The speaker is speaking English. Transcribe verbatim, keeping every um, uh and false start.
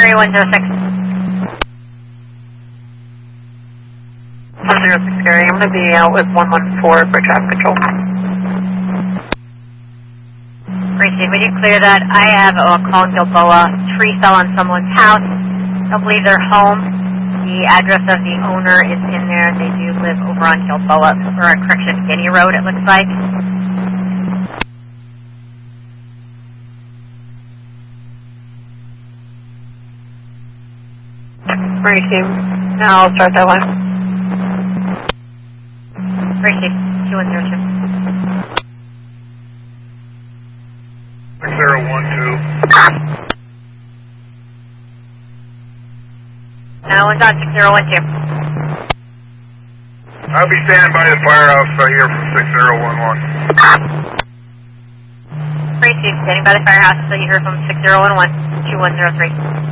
three one zero six. one zero six area, I'm going to be out with one one four for traffic control. Appreciate. Would you clear that? I have a call in Gilboa. Tree fell on someone's house. Don't believe they're home. The address of the owner is in there. They do live over on Gilboa, or on correction, Guinea Road, it looks like. Alright, team. Now I'll start that one. Appreciate. two one zero two. six zero one two. No one's on six zero one two. I'll be standing by the firehouse right here from six zero one one. Appreciate. Standing by the firehouse until you hear from six zero one one two one zero three.